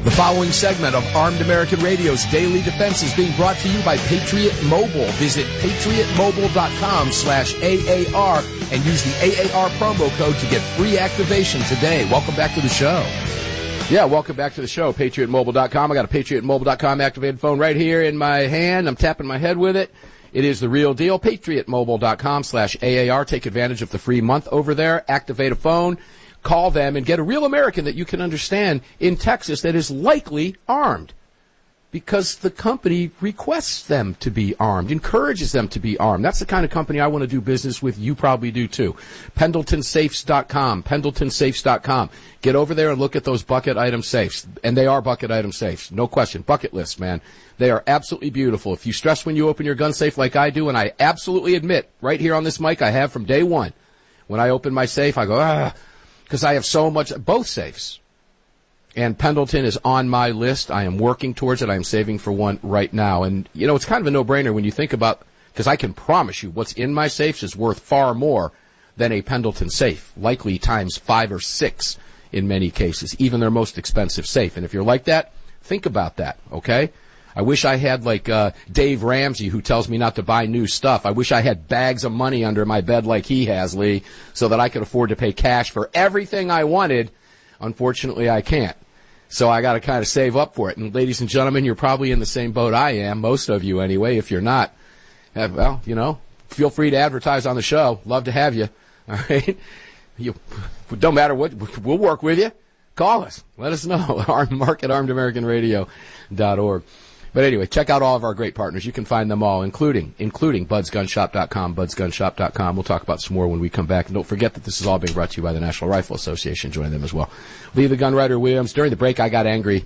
The following segment of Armed American Radio's Daily Defense is being brought to you by Patriot Mobile. Visit patriotmobile.com/AAR and use the AAR promo code to get free activation today. Welcome back to the show. Yeah, welcome back to the show, patriotmobile.com. I got a patriotmobile.com activated phone right here in my hand. I'm tapping my head with it. It is the real deal, patriotmobile.com/AAR. Take advantage of the free month over there. Activate a phone. Call them and get a real American that you can understand in Texas that is likely armed because the company requests them to be armed, encourages them to be armed. That's the kind of company I want to do business with. You probably do too. PendletonSafes.com, PendletonSafes.com. Get over there and look at those bucket item safes. And they are bucket item safes. No question. Bucket lists, man. They are absolutely beautiful. If you stress when you open your gun safe like I do, and I absolutely admit right here on this mic I have from day one, when I open my safe, I go, because I have so much, both safes. And Pendleton is on my list. I am working towards it. I am saving for one right now. And, you know, it's kind of a no-brainer when you think about, because I can promise you what's in my safes is worth far more than a Pendleton safe, likely times 5 or 6 in many cases, even their most expensive safe. And if you're like that, think about that, okay? I wish I had like Dave Ramsey, who tells me not to buy new stuff. I wish I had bags of money under my bed like he has, Lee, so that I could afford to pay cash for everything I wanted. Unfortunately, I can't. So I got to kind of save up for it. And ladies and gentlemen, you're probably in the same boat I am, most of you anyway. If you're not, well, you know, feel free to advertise on the show. Love to have you. All right? Don't matter what, we'll work with you. Call us. Let us know. Mark at armedamericanradio.org. But anyway, check out all of our great partners. You can find them all, including budsgunshop.com, budsgunshop.com. We'll talk about some more when we come back. And don't forget that this is all being brought to you by the National Rifle Association. Join them as well. Lee the Gunwriter Williams. During the break, I got angry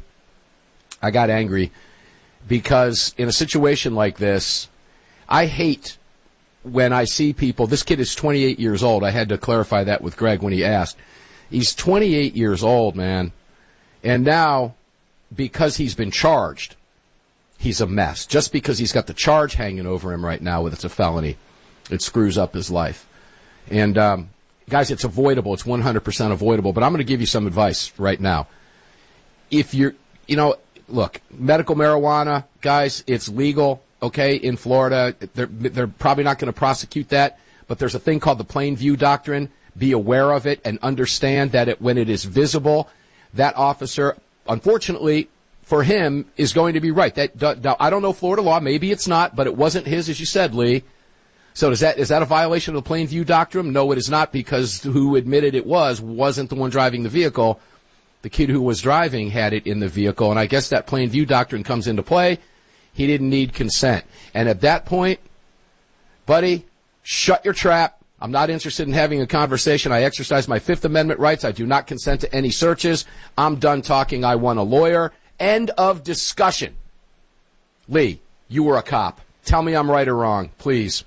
because in a situation like this, I hate when I see people. This kid is 28 years old. I had to clarify that with Greg when he asked. He's 28 years old, man. And now, because he's been charged, he's a mess. Just because he's got the charge hanging over him right now with it's a felony, it screws up his life. And, guys, it's avoidable. It's 100% avoidable. But I'm going to give you some advice right now. If you're, you know, look, medical marijuana, guys, it's legal, okay, in Florida. They're probably not going to prosecute that. But there's a thing called the Plainview Doctrine. Be aware of it and understand that when it is visible, that officer, unfortunately, for him, is going to be right. Now, I don't know Florida law. Maybe it's not, but it wasn't his, as you said, Lee. So is that a violation of the Plainview Doctrine? No, it is not, because who admitted it wasn't the one driving the vehicle. The kid who was driving had it in the vehicle, and I guess that Plainview Doctrine comes into play. He didn't need consent. And at that point, buddy, shut your trap. I'm not interested in having a conversation. I exercise my Fifth Amendment rights. I do not consent to any searches. I'm done talking. I want a lawyer. End of discussion. Lee, you were a cop. Tell me I'm right or wrong, please.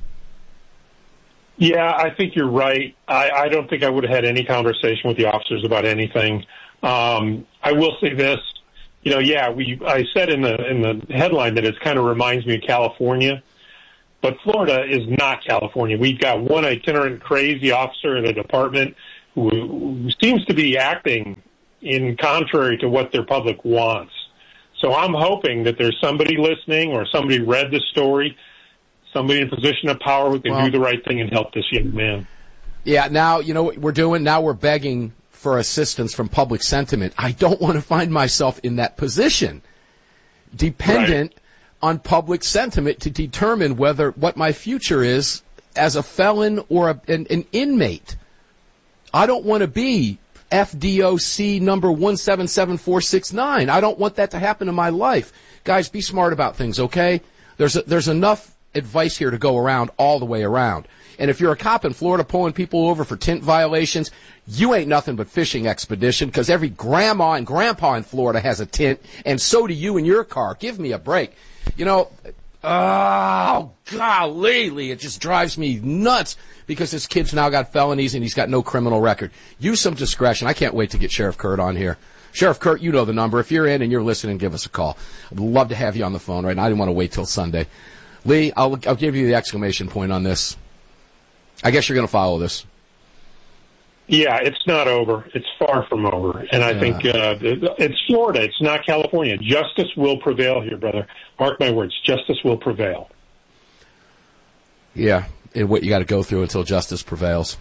Yeah, I think you're right. I don't think I would have had any conversation with the officers about anything. I will say this. You know, I said in the headline that it kind of reminds me of California. But Florida is not California. We've got one itinerant crazy officer in the department who seems to be acting in contrary to what their public wants. So I'm hoping that there's somebody listening or somebody read the story, somebody in a position of power who can do the right thing and help this young man. Yeah, now, you know what we're doing? Now we're begging for assistance from public sentiment. I don't want to find myself in that position, dependent on public sentiment to determine what my future is as a felon or an inmate. I don't want to be FDOC number 177469. I don't want that to happen in my life. Guys, be smart about things, okay? There's enough advice here to go around all the way around. And if you're a cop in Florida pulling people over for tint violations, you ain't nothing but fishing expedition, because every grandma and grandpa in Florida has a tint, and so do you in your car. Give me a break. You know, oh, golly, it just drives me nuts because this kid's now got felonies and he's got no criminal record. Use some discretion. I can't wait to get Sheriff Kurt on here. Sheriff Kurt, you know the number. If you're in and you're listening, give us a call. I'd love to have you on the phone right now. I didn't want to wait till Sunday. Lee, I'll give you the exclamation point on this. I guess you're going to follow this. Yeah, it's not over. It's far from over. And I think it's Florida. It's not California. Justice will prevail here, brother. Mark my words. Justice will prevail. Yeah, and what you got to go through until justice prevails.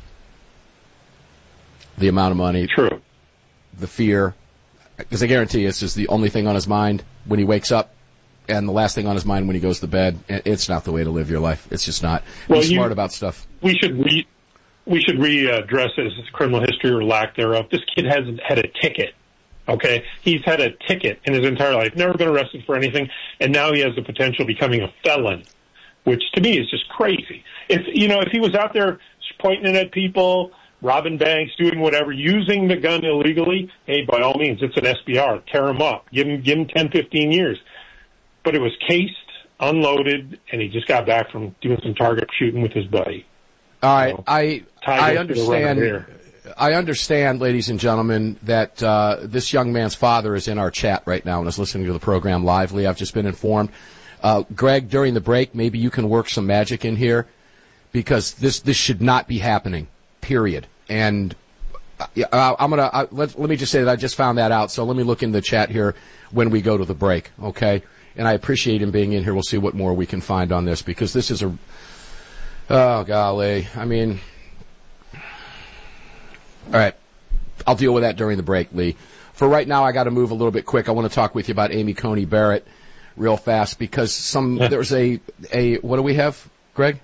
The amount of money. True. The fear. Because I guarantee it's just the only thing on his mind when he wakes up and the last thing on his mind when he goes to bed. It's not the way to live your life. It's just not. Be smart about stuff. We should readdress his criminal history or lack thereof. This kid hasn't had a ticket. Okay? He's had a ticket in his entire life, never been arrested for anything, and now he has the potential of becoming a felon, which to me is just crazy. If he was out there pointing it at people, robbing banks, doing whatever, using the gun illegally, hey, by all means, it's an SBR. Tear him up. Give him 10, 15 years. But it was cased, unloaded, and he just got back from doing some target shooting with his buddy. All right, I understand. I understand, ladies and gentlemen, that this young man's father is in our chat right now and is listening to the program lively. I've just been informed. Greg, during the break, maybe you can work some magic in here because this should not be happening. Period. And let me just say that I just found that out. So let me look in the chat here when we go to the break. Okay. And I appreciate him being in here. We'll see what more we can find on this because this is oh, golly. I mean, all right. I'll deal with that during the break, Lee. For right now, I got to move a little bit quick. I want to talk with you about Amy Coney Barrett real fast because there's a what do we have, Greg?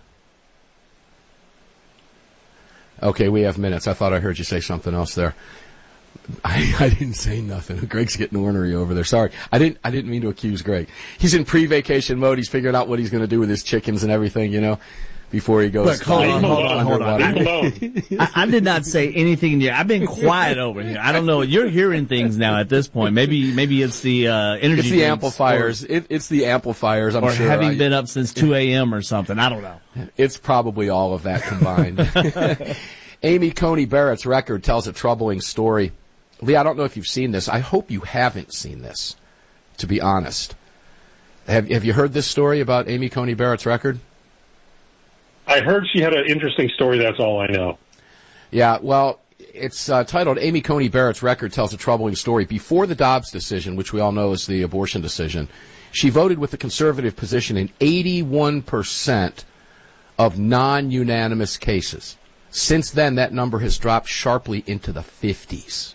Okay, we have minutes. I thought I heard you say something else there. I didn't say nothing. Greg's getting ornery over there. Sorry. I didn't mean to accuse Greg. He's in pre-vacation mode. He's figuring out what he's going to do with his chickens and everything, before he goes. Look, hold on. I did not say anything there. I've been quiet over here. I don't know. You're hearing things now at this point. Maybe it's the energy. It's the amplifiers. It's the amplifiers. I'm sure. Or having been up since 2 a.m. or something. I don't know. It's probably all of that combined. Amy Coney Barrett's record tells a troubling story. Lee, I don't know if you've seen this. I hope you haven't seen this, to be honest. Have you heard this story about Amy Coney Barrett's record? I heard she had an interesting story. That's all I know. Yeah, well, it's titled Amy Coney Barrett's Record Tells a Troubling Story. Before the Dobbs decision, which we all know is the abortion decision, she voted with the conservative position in 81% of non-unanimous cases. Since then, that number has dropped sharply into the 50s.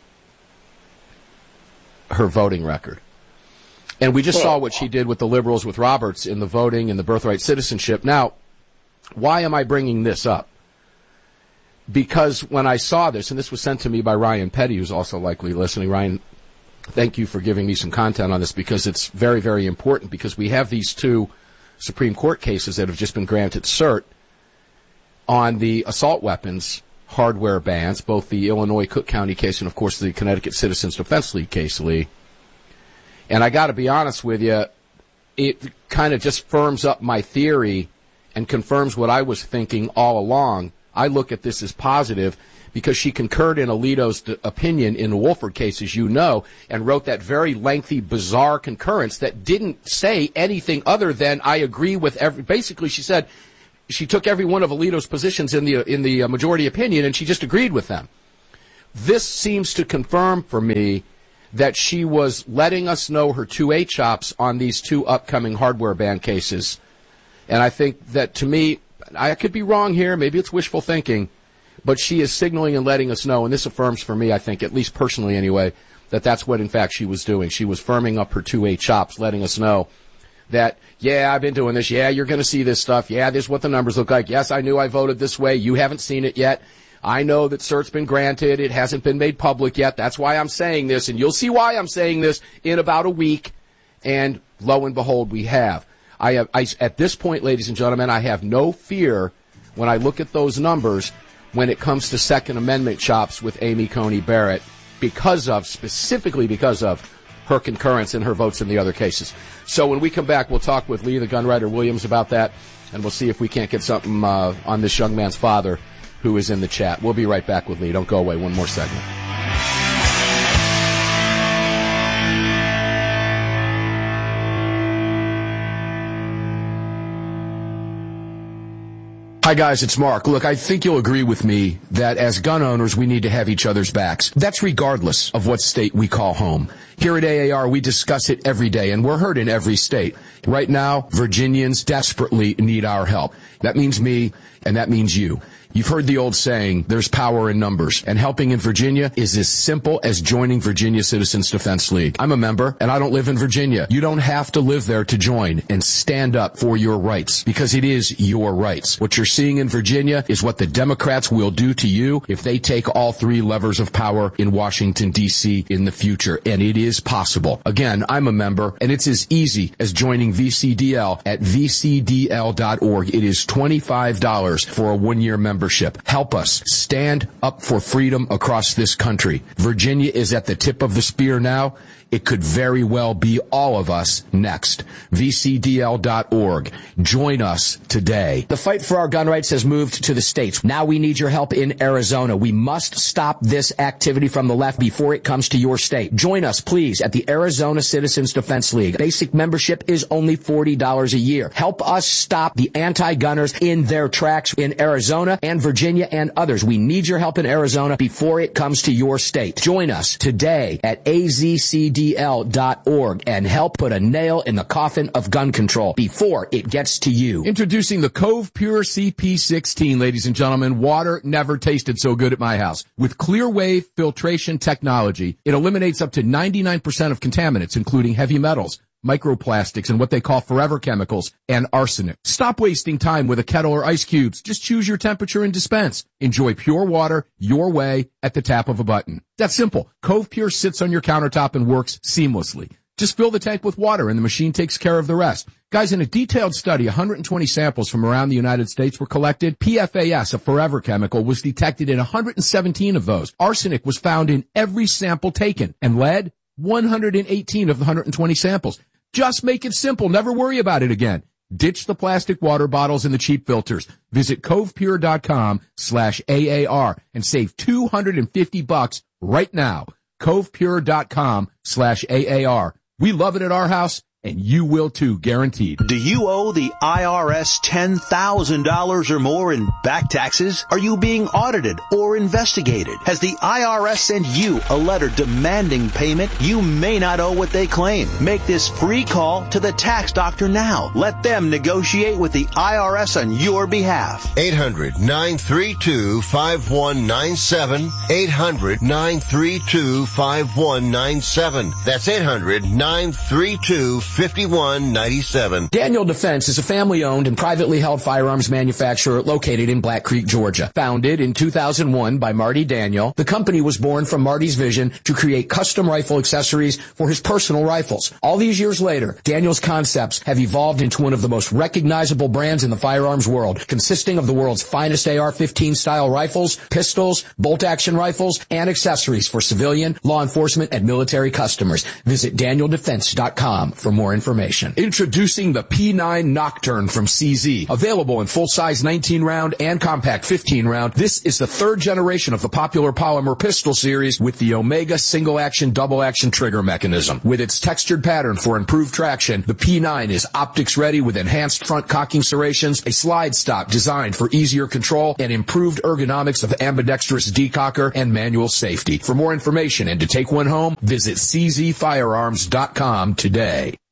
Her voting record. And we just saw what she did with the liberals with Roberts in the voting and the birthright citizenship. Now, why am I bringing this up? Because when I saw this, and this was sent to me by Ryan Petty, who's also likely listening. Ryan, thank you for giving me some content on this because it's very, very important because we have these two Supreme Court cases that have just been granted cert on the assault weapons hardware bans, both the Illinois Cook County case and, of course, the Connecticut Citizens Defense League case, Lee. And I got to be honest with you, it kind of just firms up my theory and confirms what I was thinking all along. I look at this as positive because she concurred in Alito's opinion in the Wolford case, as you know, and wrote that very lengthy, bizarre concurrence that didn't say anything other than I agree with every. Basically, she said she took every one of Alito's positions in the majority opinion, and she just agreed with them. This seems to confirm for me that she was letting us know her 2A chops on these two upcoming hardware ban cases. And I think that, to me, I could be wrong here. Maybe it's wishful thinking. But she is signaling and letting us know, and this affirms for me, I think, at least personally anyway, that that's what, in fact, she was doing. She was firming up her 2A chops, letting us know that, yeah, I've been doing this. Yeah, you're going to see this stuff. Yeah, this is what the numbers look like. Yes, I knew I voted this way. You haven't seen it yet. I know that cert's been granted. It hasn't been made public yet. That's why I'm saying this, and you'll see why I'm saying this in about a week. And lo and behold, we have. At this point, ladies and gentlemen, I have no fear when I look at those numbers when it comes to Second Amendment chops with Amy Coney Barrett specifically because of her concurrence and her votes in the other cases. So when we come back, we'll talk with Lee, the Gunwriter Williams, about that, and we'll see if we can't get something on this young man's father who is in the chat. We'll be right back with Lee. Don't go away. One more segment. Hi, guys, it's Mark. Look, I think you'll agree with me that as gun owners, we need to have each other's backs. That's regardless of what state we call home. Here at AAR, we discuss it every day, and we're heard in every state. Right now, Virginians desperately need our help. That means me, and that means you. You've heard the old saying, there's power in numbers, and helping in Virginia is as simple as joining Virginia Citizens Defense League. I'm a member, and I don't live in Virginia. You don't have to live there to join and stand up for your rights, because it is your rights. What you're seeing in Virginia is what the Democrats will do to you if they take all three levers of power in Washington, D.C. in the future, and it is possible. Again, I'm a member, and it's as easy as joining VCDL at vcdl.org. It is $25 for a one-year membership. Help us stand up for freedom across this country. Virginia is at the tip of the spear now. It could very well be all of us next. VCDL.org. Join us today. The fight for our gun rights has moved to the states. Now we need your help in Arizona. We must stop this activity from the left before it comes to your state. Join us, please, at the Arizona Citizens Defense League. Basic membership is only $40 a year. Help us stop the anti-gunners in their tracks in Arizona and Virginia and others. We need your help in Arizona before it comes to your state. Join us today at AZCDL.org and help put a nail in the coffin of gun control before it gets to you. Introducing the Cove Pure CP16, ladies and gentlemen. Water never tasted so good at my house. With clear wave filtration technology, it eliminates up to 99% of contaminants, including heavy metals, microplastics, and what they call forever chemicals, and arsenic. Stop wasting time with a kettle or ice cubes. Just choose your temperature and dispense. Enjoy pure water your way at the tap of a button. That's simple. Cove Pure sits on your countertop and works seamlessly. Just fill the tank with water and the machine takes care of the rest. Guys, in a detailed study, 120 samples from around the United States were collected. PFAS, a forever chemical, was detected in 117 of those. Arsenic was found in every sample taken, and lead, 118 of the 120 samples. Just make it simple. Never worry about it again. Ditch the plastic water bottles and the cheap filters. Visit covepure.com/AAR and save $250 right now. covepure.com/AAR. We love it at our house, and you will too, guaranteed. Do you owe the IRS $10,000 or more in back taxes? Are you being audited or investigated? Has the IRS sent you a letter demanding payment? You may not owe what they claim. Make this free call to the tax doctor now. Let them negotiate with the IRS on your behalf. 800-932-5197. 800-932-5197. That's 800-932-5197. 5197. Daniel Defense is a family-owned and privately held firearms manufacturer located in Black Creek, Georgia. Founded in 2001 by Marty Daniel, the company was born from Marty's vision to create custom rifle accessories for his personal rifles. All these years later, Daniel's concepts have evolved into one of the most recognizable brands in the firearms world, consisting of the world's finest AR-15 style rifles, pistols, bolt-action rifles, and accessories for civilian, law enforcement, and military customers. Visit DanielDefense.com for more information. Introducing the P9 Nocturne from CZ. Available in full-size 19-round and compact 15-round, this is the third generation of the popular polymer pistol series with the Omega single-action, double-action trigger mechanism. With its textured pattern for improved traction, the P9 is optics-ready with enhanced front cocking serrations, a slide stop designed for easier control, and improved ergonomics of ambidextrous decocker and manual safety. For more information and to take one home, visit czfirearms.com today.